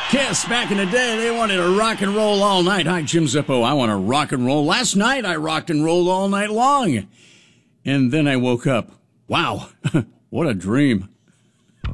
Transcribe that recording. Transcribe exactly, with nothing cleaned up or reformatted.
Kiss, back in the day, they wanted to rock and roll all night. Hi, Jim Zippo. I want to rock and roll. Last night, I rocked and rolled all night long. And then I woke up. Wow, what a dream.